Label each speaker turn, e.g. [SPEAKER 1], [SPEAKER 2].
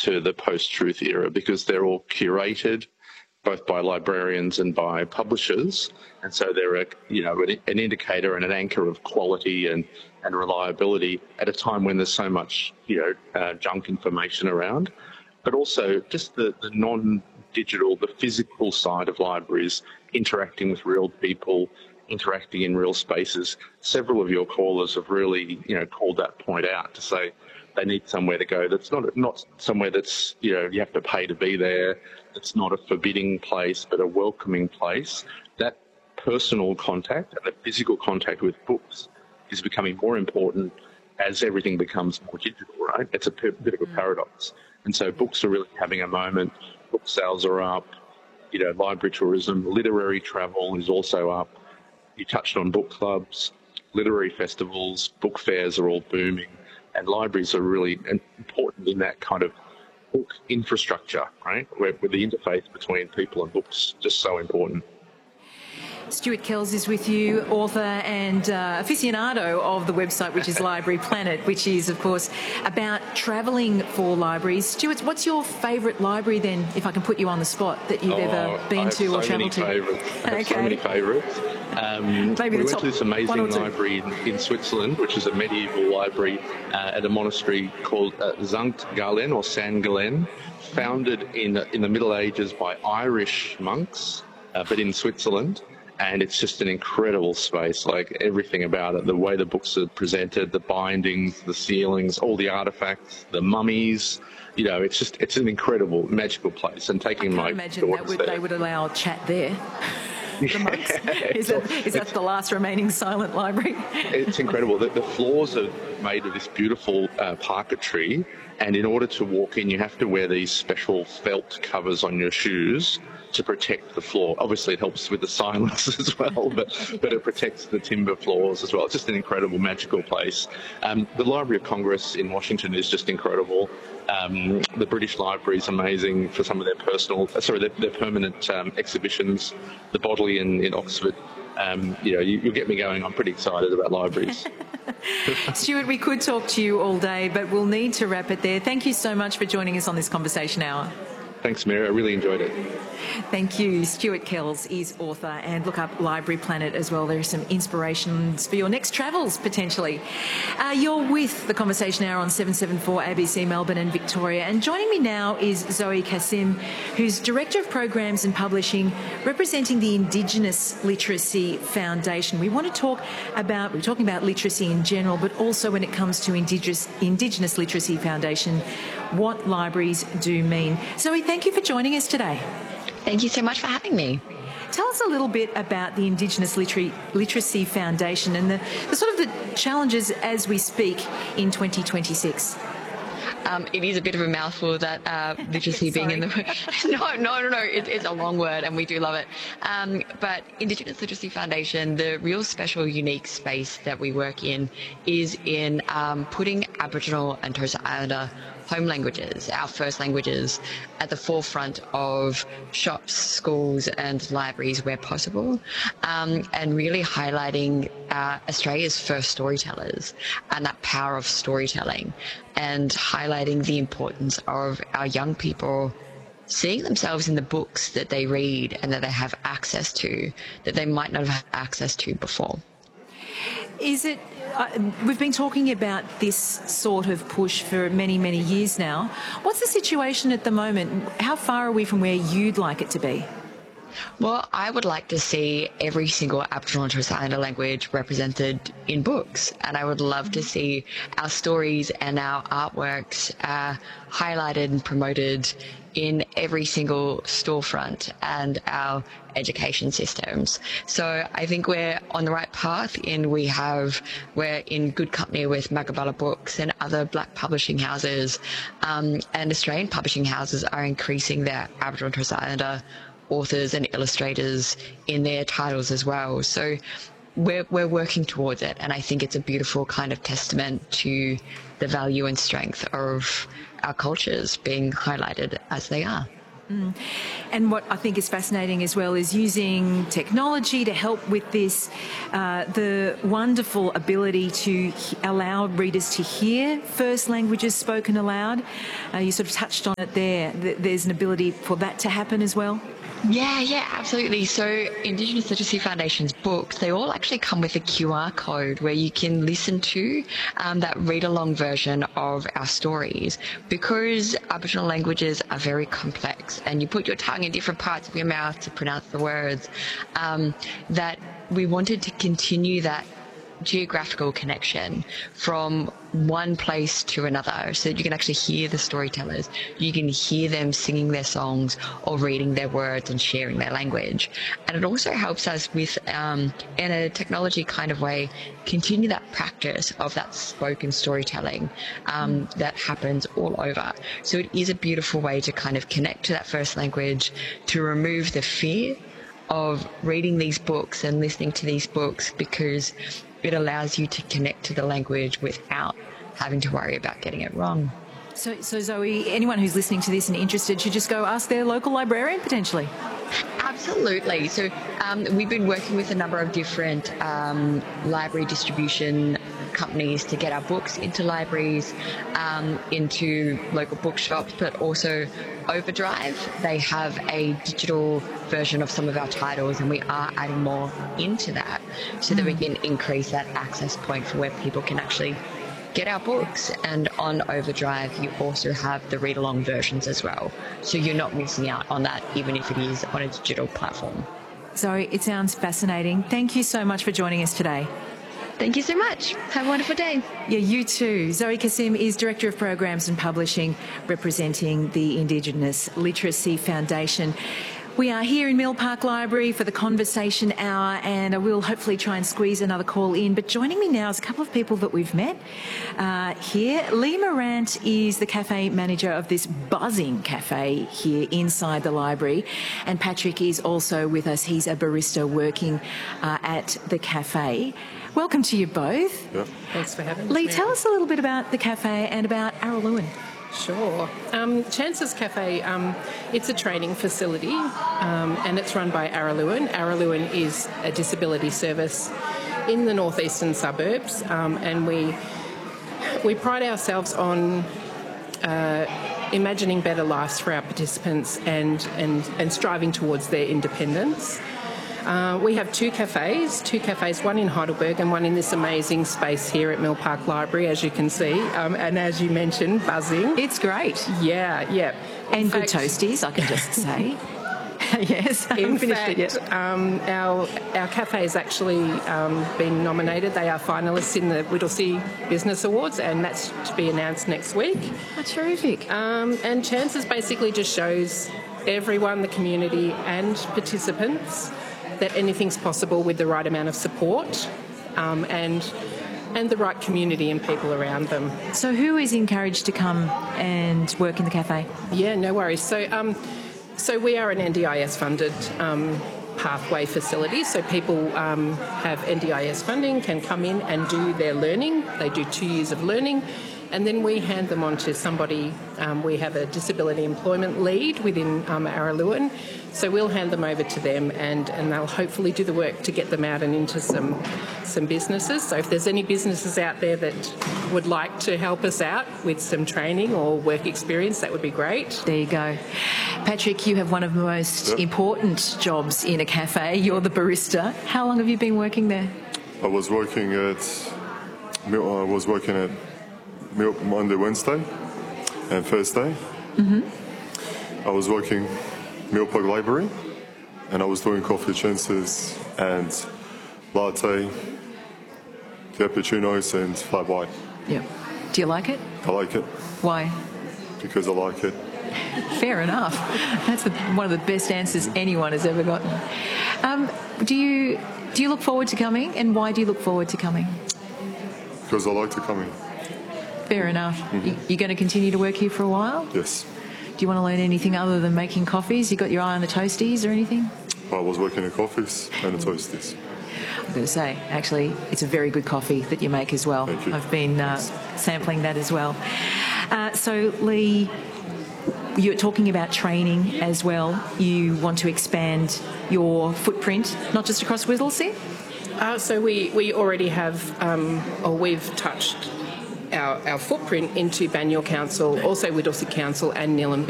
[SPEAKER 1] to the post-truth era, because they're all curated both by librarians and by publishers, and so they're an indicator and an anchor of quality and reliability at a time when there's so much junk information around. But also just the non-digital, the physical side of libraries, interacting with real people, interacting in real spaces. Several of your callers have really called that point out, to say they need somewhere to go that's not somewhere that's you have to pay to be there. It's not a forbidding place, but a welcoming place. That personal contact and the physical contact with books is becoming more important as everything becomes more digital, right? It's a bit of a paradox. And so books are really having a moment. Book sales are up. Library tourism, literary travel is also up. You touched on book clubs, literary festivals, book fairs are all booming, and libraries are really important in that kind of book infrastructure, right? Where the interface between people and books just so important.
[SPEAKER 2] Stuart Kells is with you, author and aficionado of the website, which is Library Planet, which is, of course, about travelling for libraries. Stuart, what's your favourite library then, if I can put you on the spot, that you've ever been to or travelled to?
[SPEAKER 1] I have so many favourites. We went to this amazing library in Switzerland, which is a medieval library at a monastery called St. Gallen or San Gallen, founded in the Middle Ages by Irish monks, but in Switzerland. And it's just an incredible space, like everything about it, the way the books are presented, the bindings, the ceilings, all the artifacts, the mummies. It's an incredible, magical place. And taking my daughters there.
[SPEAKER 2] They would allow chat there. The monks. Is that the last remaining silent library?
[SPEAKER 1] It's incredible. The floors are made of this beautiful parquetry, and in order to walk in, you have to wear these special felt covers on your shoes to protect the floor. Obviously, it helps with the silence as well, but it protects the timber floors as well. It's just an incredible, magical place. The Library of Congress in Washington is just incredible. The British Library is amazing for some of their permanent exhibitions. The Bodleian in Oxford. You'll get me going. I'm pretty excited about libraries.
[SPEAKER 2] Stuart, we could talk to you all day, but we'll need to wrap it there. Thank you so much for joining us on this Conversation Hour.
[SPEAKER 1] Thanks, Mary. I really enjoyed it.
[SPEAKER 2] Thank you. Stuart Kells is author, and look up Library Planet as well. There are some inspirations for your next travels, potentially. You're with the Conversation Hour on 774 ABC Melbourne and Victoria. And joining me now is Zoe Kasim, who's Director of Programs and Publishing, representing the Indigenous Literacy Foundation. We're talking about literacy in general, but also when it comes to Indigenous Literacy Foundation, what libraries do mean. Zoe, thank you for joining us today.
[SPEAKER 3] Thank you so much for having me.
[SPEAKER 2] Tell us a little bit about the Indigenous Literacy Foundation and the sort of the challenges as we speak in 2026.
[SPEAKER 3] It is a bit of a mouthful, that literacy being in the... No. It's a long word, and we do love it. But Indigenous Literacy Foundation, the real special, unique space that we work in is in putting Aboriginal and Torres Strait Islander home languages, our first languages, at the forefront of shops, schools and libraries where possible, and really highlighting Australia's first storytellers and that power of storytelling, and highlighting the importance of our young people seeing themselves in the books that they read and that they have access to, that they might not have had access to before.
[SPEAKER 2] We've been talking about this sort of push for many, many years now. What's the situation at the moment? How far are we from where you'd like it to be?
[SPEAKER 3] Well, I would like to see every single Aboriginal and Torres Strait Islander language represented in books, and I would love to see our stories and our artworks highlighted and promoted in every single storefront and our education systems. So I think we're on the right path we're in good company with Magabala Books and other black publishing houses, and Australian publishing houses are increasing their Aboriginal and Torres Strait Islander authors and illustrators in their titles as well. So we're working towards it, and I think it's a beautiful kind of testament to the value and strength of our cultures being highlighted as they are.
[SPEAKER 2] And what I think is fascinating as well is using technology to help with this, the wonderful ability to allow readers to hear first languages spoken aloud. You sort of touched on it there. There's an ability for that to happen as well.
[SPEAKER 3] Yeah, absolutely. So Indigenous Literacy Foundation's books, they all actually come with a QR code where you can listen to that read-along version of our stories. Because Aboriginal languages are very complex and you put your tongue in different parts of your mouth to pronounce the words, that we wanted to continue that geographical connection from one place to another so that you can actually hear the storytellers, you can hear them singing their songs or reading their words and sharing their language. And it also helps us with, in a technology kind of way, continue that practice of that spoken storytelling that happens all over. So it is a beautiful way to kind of connect to that first language, to remove the fear of reading these books and listening to these books, because it allows you to connect to the language without having to worry about getting it wrong.
[SPEAKER 2] So Zoe, anyone who's listening to this and interested should just go ask their local librarian potentially?
[SPEAKER 3] Absolutely. So we've been working with a number of different library distribution companies to get our books into libraries, into local bookshops, but also Overdrive. They have a digital version of some of our titles, and we are adding more into that so that we can increase that access point for where people can actually get our books. And on Overdrive, you also have the read-along versions as well. So you're not missing out on that, even if it is on a digital platform.
[SPEAKER 2] Zoe, it sounds fascinating. Thank you so much for joining us today.
[SPEAKER 3] Thank you so much. Have a wonderful day.
[SPEAKER 2] Yeah, you too. Zoe Kasim is Director of Programs and Publishing, representing the Indigenous Literacy Foundation. We are here in Mill Park Library for the Conversation Hour, and I will hopefully try and squeeze another call in. But joining me now is a couple of people that we've met here. Lee Morant is the cafe manager of this buzzing cafe here inside the library, and Patrick is also with us. He's a barista working at the cafe. Welcome to you both.
[SPEAKER 4] Yep. Thanks for having us.
[SPEAKER 2] Lee, tell us a little bit about the cafe and about Araluen.
[SPEAKER 4] Sure. Chances Cafe, it's a training facility and it's run by Araluen. Araluen is a disability service in the northeastern suburbs, and we pride ourselves on imagining better lives for our participants and striving towards their independence. We have two cafes, one in Heidelberg and one in this amazing space here at Mill Park Library, as you can see, and as you mentioned, buzzing.
[SPEAKER 2] It's great.
[SPEAKER 4] Yeah.
[SPEAKER 2] And good toasties, I can just say. Yes, I haven't finished it yet.
[SPEAKER 4] Our cafe has actually been nominated. They are finalists in the Whittlesea Business Awards, and that's to be announced next week.
[SPEAKER 2] Oh, terrific.
[SPEAKER 4] And Chances basically just shows everyone, the community and participants, that anything's possible with the right amount of support and the right community and people around them.
[SPEAKER 2] So who is encouraged to come and work in the cafe?
[SPEAKER 4] Yeah, no worries. So we are an NDIS-funded pathway facility. So people have NDIS funding, can come in and do their learning. They do 2 years of learning. And then we hand them on to somebody. We have a disability employment lead within Araluen. So we'll hand them over to them and they'll hopefully do the work to get them out and into some businesses. So if there's any businesses out there that would like to help us out with some training or work experience, that would be great.
[SPEAKER 2] There you go. Patrick, you have one of the most important jobs in a cafe. You're the barista. How long have you been working there?
[SPEAKER 5] I was working at Milk Monday, Wednesday and Thursday. I was working Mill Park Library and I was doing coffee chances and latte, cappuccinos and flat white.
[SPEAKER 2] Yeah. Do you like it?
[SPEAKER 5] I like it.
[SPEAKER 2] Why?
[SPEAKER 5] Because I like it.
[SPEAKER 2] Fair enough. That's one of the best answers anyone has ever gotten. Do you look forward to coming, and why do you look forward to coming?
[SPEAKER 5] Because I like to come in.
[SPEAKER 2] Fair enough. You're going to continue to work here for a while?
[SPEAKER 5] Yes.
[SPEAKER 2] Do you want to learn anything other than making coffees? You got your eye on the toasties or anything?
[SPEAKER 5] I was working at coffees and the toasties.
[SPEAKER 2] I'm going to say, actually, it's a very good coffee that you make as well.
[SPEAKER 5] Thank you.
[SPEAKER 2] I've been sampling that as well. So, Lee, You're talking about training as well. You want to expand your footprint, not just across Whittlesea?
[SPEAKER 4] So we already have, or we've touched our footprint into Banyule Council, also Whittlesea Council and Nillumbee.